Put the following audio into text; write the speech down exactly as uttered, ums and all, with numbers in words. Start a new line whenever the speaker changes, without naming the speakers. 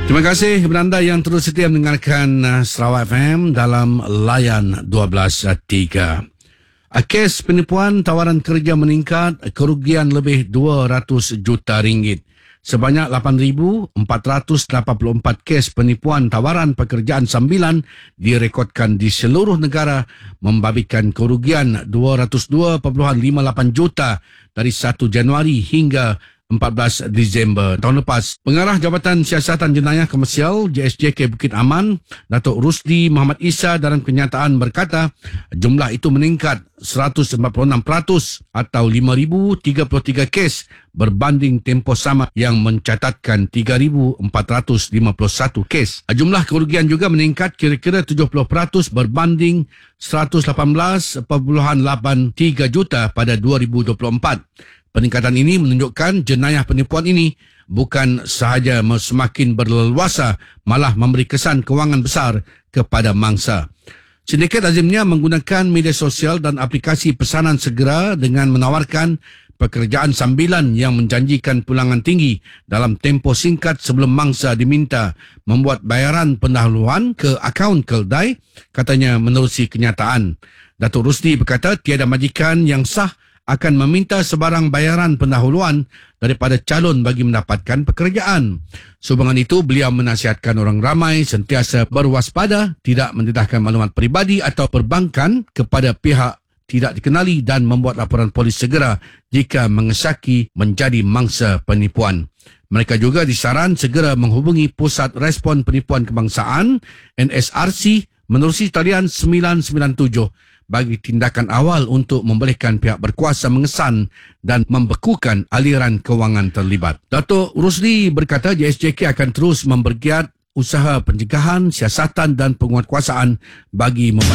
Terima kasih kepada anda yang terus setia mendengarkan Sarawak F M dalam Layan dua belas tiga. Kes penipuan tawaran kerja meningkat, kerugian lebih dua ratus juta ringgit. Sebanyak lapan ribu empat ratus lapan puluh empat kes penipuan tawaran pekerjaan sambilan direkodkan di seluruh negara, membabitkan kerugian dua ratus dua perpuluhan lima lapan juta dari satu Januari hingga empat belas Disember tahun lepas. Pengarah Jabatan Siasatan Jenayah Komersial J S J K Bukit Aman, Datuk Rusdi Muhammad Isa dalam kenyataan berkata, jumlah itu meningkat seratus empat puluh enam peratus atau lima ribu tiga puluh tiga kes berbanding tempoh sama yang mencatatkan tiga ribu empat ratus lima puluh satu kes. Jumlah kerugian juga meningkat kira-kira tujuh puluh peratus berbanding seratus lapan belas perpuluhan lapan tiga juta pada dua ribu dua puluh empat. Peningkatan ini menunjukkan jenayah penipuan ini bukan sahaja semakin berleluasa, malah memberi kesan kewangan besar kepada mangsa. Sindiket lazimnya menggunakan media sosial dan aplikasi pesanan segera dengan menawarkan pekerjaan sambilan yang menjanjikan pulangan tinggi dalam tempoh singkat sebelum mangsa diminta membuat bayaran pendahuluan ke akaun keldai, katanya menerusi kenyataan. Datuk Rusdi berkata tiada majikan yang sah akan meminta sebarang bayaran pendahuluan daripada calon bagi mendapatkan pekerjaan. Sehubungan itu, beliau menasihatkan orang ramai sentiasa berwaspada, tidak mendedahkan maklumat peribadi atau perbankan kepada pihak tidak dikenali dan membuat laporan polis segera jika mengesaki menjadi mangsa penipuan. Mereka juga disaran segera menghubungi Pusat Respon Penipuan Kebangsaan N S R C menerusi talian sembilan sembilan tujuh bagi tindakan awal untuk membolehkan pihak berkuasa mengesan dan membekukan aliran kewangan terlibat. Datuk Rusdi berkata J S J K akan terus membergiat usaha pencegahan, siasatan dan penguatkuasaan bagi membantu